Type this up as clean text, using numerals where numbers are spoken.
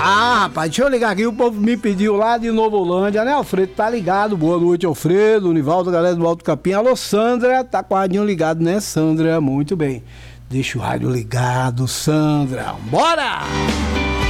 Ah, rapaz, deixa eu ligar aqui, o povo me pediu lá de Nova Holândia, né, Alfredo? Tá ligado? Boa noite, Alfredo, Nivaldo, galera do Alto Capim. Alô, Sandra, tá com o radinho ligado, né, Sandra? Muito bem. Deixa o rádio ligado, Sandra. Bora!